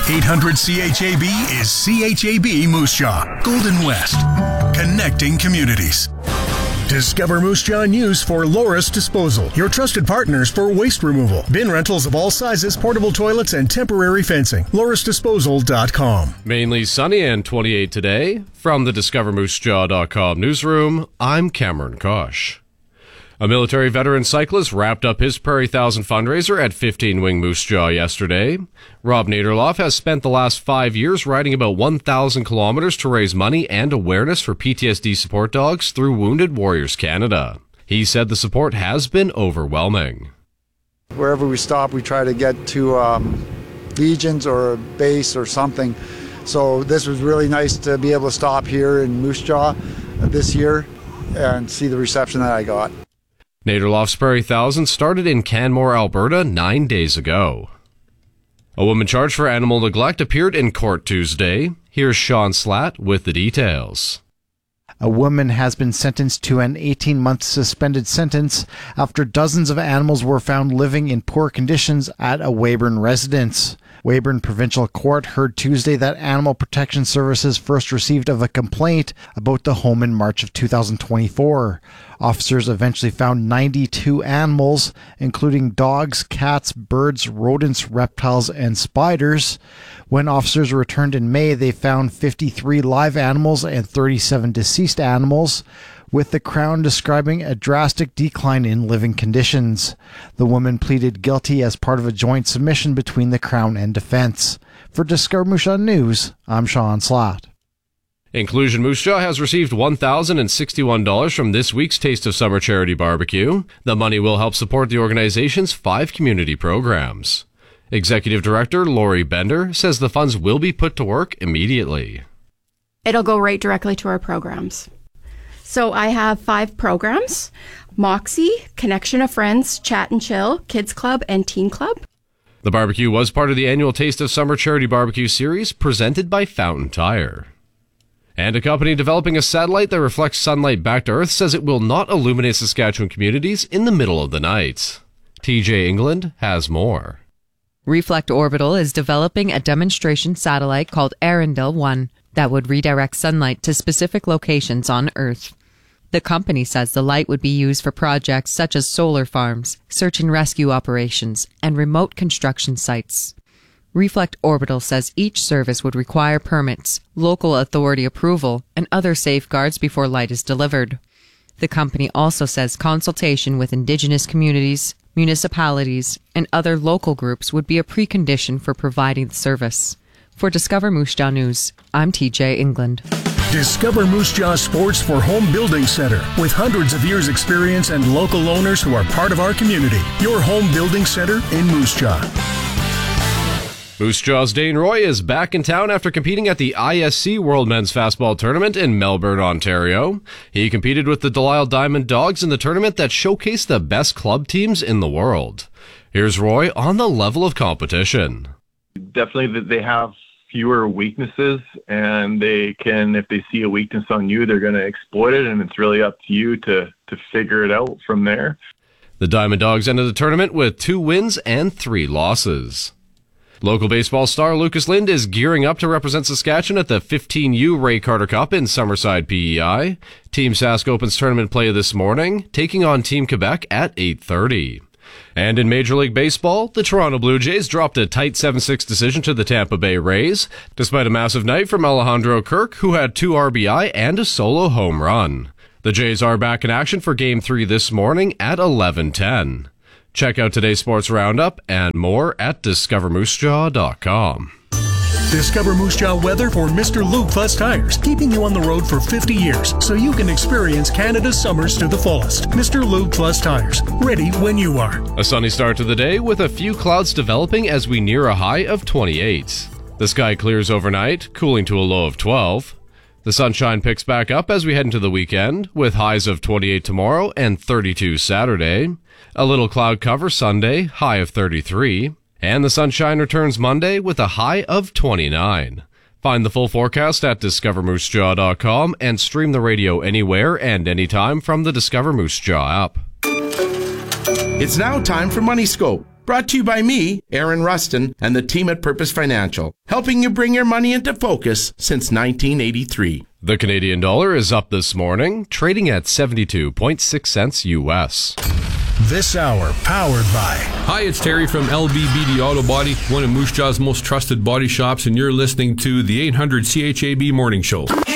800 CHAB is CHAB Moose Jaw, Golden West, connecting communities. Discover Moose Jaw News for Loris Disposal, your trusted partners for waste removal. Bin rentals of all sizes, portable toilets, and temporary fencing. LorisDisposal.com. Mainly sunny and 28 today. From the DiscoverMooseJaw.com newsroom, I'm Cameron Kosh. A military veteran cyclist wrapped up his Prairie 1000 fundraiser at 15 Wing Moose Jaw yesterday. Rob Naderloff has spent the last 5 years riding about 1,000 kilometers to raise money and awareness for PTSD support dogs through Wounded Warriors Canada. He said the support has been overwhelming. Wherever we stop, we try to get to Legions or a base or something. So this was really nice to be able to stop here in Moose Jaw this year and see the reception that I got. Naderloff's Prairie 1000 started in Canmore, Alberta 9 days ago. A woman charged for animal neglect appeared in court Tuesday. Here's Sean Slatt with the details. A woman has been sentenced to an 18-month suspended sentence after dozens of animals were found living in poor conditions at a Weyburn residence. Weyburn Provincial Court heard Tuesday that Animal Protection Services first received of a complaint about the home in March of 2024. Officers eventually found 92 animals, including dogs, cats, birds, rodents, reptiles, and spiders. When officers returned in May, they found 53 live animals and 37 deceased animals, with the Crown describing a drastic decline in living conditions. The woman pleaded guilty as part of a joint submission between the Crown and Defence. For Discover Moose Jaw News, I'm Sean Slatt. Inclusion Moose Jaw has received $1,061 from this week's Taste of Summer charity barbecue. The money will help support the organization's 5 community programs. Executive Director Lori Bender says the funds will be put to work immediately. It'll go right directly to our programs. So I have 5 programs: Moxie, Connection of Friends, Chat and Chill, Kids Club, and Teen Club. The barbecue was part of the annual Taste of Summer charity barbecue series presented by Fountain Tire. And a company developing a satellite that reflects sunlight back to Earth says it will not illuminate Saskatchewan communities in the middle of the night. TJ England has more. Reflect Orbital is developing a demonstration satellite called Arendelle 1 that would redirect sunlight to specific locations on Earth. The company says the light would be used for projects such as solar farms, search and rescue operations, and remote construction sites. Reflect Orbital says each service would require permits, local authority approval, and other safeguards before light is delivered. The company also says consultation with Indigenous communities, municipalities, and other local groups would be a precondition for providing the service. For Discover Moose Jaw News, I'm TJ England. Discover Moose Jaw Sports for Home Building Center. With hundreds of years' experience and local owners who are part of our community. Your home building center in Moose Jaw. Moose Jaw's Dane Roy is back in town after competing at the ISC World Men's Fastball Tournament in Melbourne, Ontario. He competed with the Delisle Diamond Dogs in the tournament that showcased the best club teams in the world. Here's Roy on the level of competition. Definitely they have fewer weaknesses, and they can, if they see a weakness on you, they're going to exploit it, and it's really up to you to figure it out from there. The Diamond Dogs ended the tournament with 2 wins and 3 losses. Local baseball star Lucas Lind is gearing up to represent Saskatchewan at the 15U Ray Carter Cup in Summerside, PEI. Team Sask opens tournament play this morning, taking on Team Quebec at 8:30. And in Major League Baseball, the Toronto Blue Jays dropped a tight 7-6 decision to the Tampa Bay Rays, despite a massive night from Alejandro Kirk, who had 2 RBI and a solo home run. The Jays are back in action for Game 3 this morning at 11:10. Check out today's sports roundup and more at DiscoverMooseJaw.com. Discover Moose Jaw weather for Mr. Lube Plus Tires, keeping you on the road for 50 years so you can experience Canada's summers to the fullest. Mr. Lube Plus Tires, ready when you are. A sunny start to the day with a few clouds developing as we near a high of 28. The sky clears overnight, cooling to a low of 12. The sunshine picks back up as we head into the weekend, with highs of 28 tomorrow and 32 Saturday. A little cloud cover Sunday, high of 33. And the sunshine returns Monday with a high of 29. Find the full forecast at DiscoverMooseJaw.com and stream the radio anywhere and anytime from the Discover Moose Jaw app. It's now time for Money Scope. Brought to you by me, Aaron Rustin, and the team at Purpose Financial, helping you bring your money into focus since 1983. The Canadian dollar is up this morning, trading at 72.6 cents U.S. This hour powered by... Hi, it's Terry from LBBD Auto Body, one of Moose Jaw's most trusted body shops, and you're listening to the 800 CHAB Morning Show.